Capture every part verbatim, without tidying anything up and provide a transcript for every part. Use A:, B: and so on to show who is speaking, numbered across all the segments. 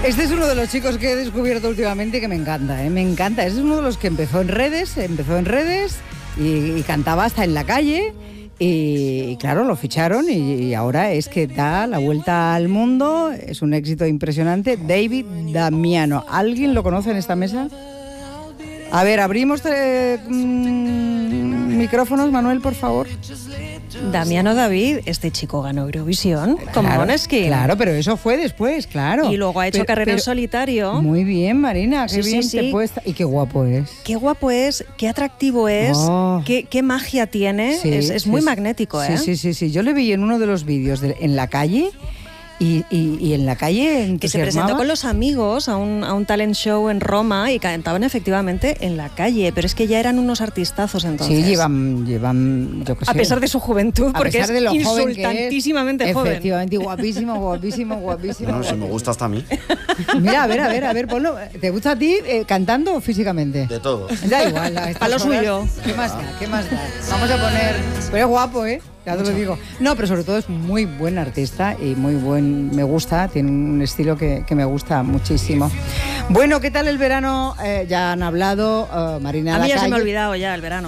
A: Este es uno de los chicos que he descubierto últimamente que me encanta, ¿eh? Me encanta. Este es uno de los que empezó en redes, empezó en redes y, y cantaba hasta en la calle. Y, y claro, lo ficharon y, y ahora es que da la vuelta al mundo. Es un éxito impresionante. David Damiano. ¿Alguien lo conoce en esta mesa? A ver, abrimos eh, mmm, micrófonos, Manuel, por favor.
B: Damiano David, este chico ganó Eurovisión con
A: claro,
B: Måneskin.
A: Claro, pero eso fue después, claro.
B: Y luego ha hecho
A: pero,
B: carrera
A: pero,
B: en solitario.
A: Muy bien, Marina, qué
B: sí,
A: bien
B: sí, sí.
A: te puesta. Y qué guapo es.
B: Qué guapo es, qué atractivo es, oh. qué, qué magia tiene. Sí, es es sí, muy sí, magnético,
A: sí,
B: ¿eh?
A: Sí, sí, sí. Yo le vi en uno de los vídeos de, en la calle. Y, y, y en la calle
B: que se presentó con los amigos a un, a un talent show en Roma y cantaban efectivamente en la calle, pero es que ya eran unos artistazos entonces.
A: Sí, llevan, llevan yo qué sé.
B: A pesar de su juventud,
A: a
B: porque es
A: de lo
B: insultantísimamente
A: joven.
B: joven.
A: Efectivamente, guapísimo, guapísimo, guapísimo.
C: Bueno, si me gusta hasta a mí.
A: Mira, a ver, a ver, a ver, ponlo. ¿Te gusta a ti eh, cantando o físicamente?
C: De todo.
A: Da igual.
B: A lo suyo.
A: ¿Qué más da? ¿Qué más da? Vamos a poner... Pero es guapo, ¿eh? Ya te lo digo. No, pero sobre todo es muy buen artista y muy buen... Me gusta, tiene un estilo que, que me gusta muchísimo. Bueno, ¿qué tal el verano? Eh, ya han hablado, uh, Marina.
B: A mí ya
A: calle.
B: se me ha olvidado ya el verano.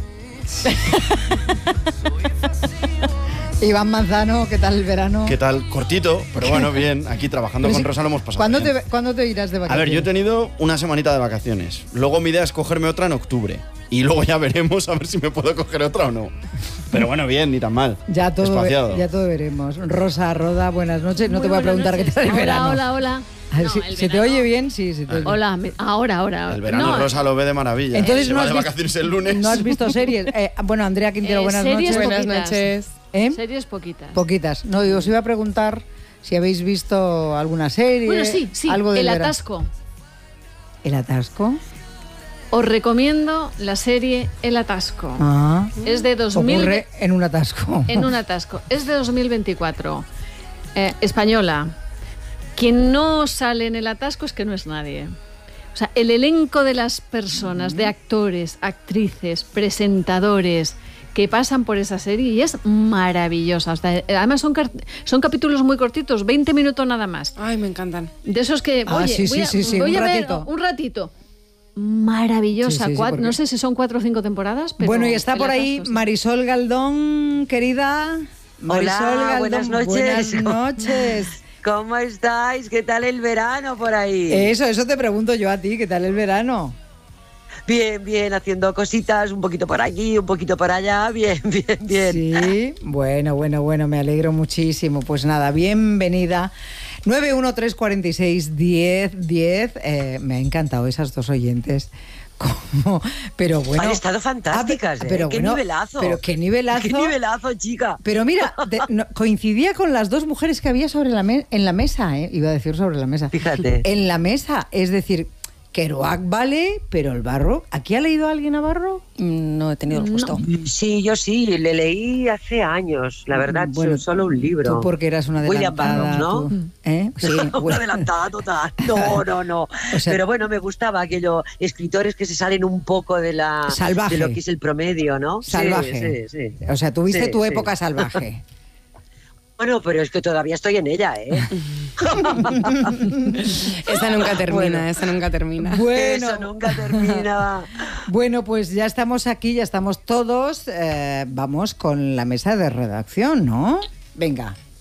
A: Iván Manzano, ¿qué tal el verano?
C: ¿Qué tal? Cortito, pero bueno, bien. Aquí trabajando con Rosa lo hemos pasado
A: ¿Cuándo
C: bien.
A: te, ¿Cuándo te irás de vacaciones?
C: A ver, yo he tenido una semanita de vacaciones. Luego mi idea es cogerme otra en octubre. Y luego ya veremos a ver si me puedo coger otra o no. Pero bueno, bien, ni tan mal.
A: Ya todo,
C: Espaciado.
A: ya todo veremos. Rosa, Roda, buenas noches. No
D: Muy
A: te voy a preguntar
D: noches.
A: qué tal el
D: hola,
A: verano.
D: Hola, hola,
A: hola.
D: no,
A: si, ¿Se te oye bien? Sí, se te oye.
D: Hola, me, ahora, ahora.
C: El verano
D: no,
C: Rosa lo ve de maravilla.
A: Entonces
C: se
A: no
C: va
A: has
C: de
A: visto,
C: vacaciones el lunes.
A: ¿No has visto series? Eh, bueno, Andrea Quintero,
D: eh,
A: buenas
D: series
A: noches.
D: Poquitas.
E: Buenas noches.
A: ¿Eh?
D: Series poquitas.
A: Poquitas. No, yo os iba a preguntar si habéis visto alguna serie.
D: Bueno, sí, sí.
A: Algo del
D: El
A: verano.
D: Atasco.
A: ¿El Atasco?
D: Os recomiendo la serie El Atasco.
A: Ah.
D: Es de dos mil...
A: Ocurre en un atasco.
D: En un atasco. Es de dos mil veinticuatro. Eh, española. Quien no sale en El Atasco es que no es nadie. O sea, el elenco de las personas, de actores, actrices, presentadores que pasan por esa serie y es maravillosa. Además son, son capítulos muy cortitos, veinte minutos nada más.
E: Ay, me encantan.
D: De esos que,
A: ah,
D: oye,
A: sí,
D: voy a,
A: sí, sí,
D: voy
A: un
D: a ver
A: ratito.
D: un ratito. Maravillosa.
A: Sí, sí, sí,
D: cuatro,
A: porque...
D: No sé si son cuatro o cinco temporadas, pero...
A: Bueno, y está por ahí
D: Atasco, sí.
A: Marisol Galdón, querida. Marisol
F: Hola,
A: Galdón,
F: buenas noches.
A: Buenas noches.
F: ¿Cómo estáis? ¿Qué tal el verano por ahí?
A: Eso, eso te pregunto yo a ti, ¿qué tal el verano?
F: Bien, bien, haciendo cositas, un poquito por aquí, un poquito por allá, bien, bien, bien.
A: Sí, bueno, bueno, bueno, me alegro muchísimo. Pues nada, bienvenida. nueve uno tres cuatro seis diez diez. Eh, me ha encantado esas dos oyentes. Como, pero bueno,
F: han estado fantásticas,
A: ah,
F: ¿eh?
A: Pero
F: qué
A: bueno,
F: nivelazo.
A: Pero qué nivelazo.
F: Qué nivelazo, chica.
A: Pero mira, de, no, coincidía con las dos mujeres que había sobre la me, en la mesa, ¿eh? Iba a decir sobre la mesa.
F: Fíjate.
A: En la mesa, es decir, Kerouac vale, pero el Barro... ¿Aquí ha leído alguien a Barro?
B: No he tenido el gusto.
F: No. Sí, yo sí, le leí hace años, la verdad,
A: bueno,
F: solo un libro.
A: Tú porque eras una adelantada.
F: William Burroughs, ¿no?
A: Tú, ¿eh? Sí,
F: una
A: bueno.
F: adelantada total. No, no, no.
A: O sea,
F: pero bueno, me gustaba aquello, escritores que se salen un poco de la
A: salvaje.
F: de lo que es el promedio, ¿no?
A: Salvaje.
F: Sí, sí, sí.
A: O sea, tuviste
F: sí,
A: tu
F: sí.
A: época salvaje.
F: Bueno, pero es que todavía estoy en ella, ¿eh?
E: Esa nunca termina,
F: Bueno.
E: esa nunca termina.
A: Bueno,
F: Eso nunca termina.
A: bueno, pues ya estamos aquí, ya estamos todos. Eh, vamos con la mesa de redacción, ¿no? Venga.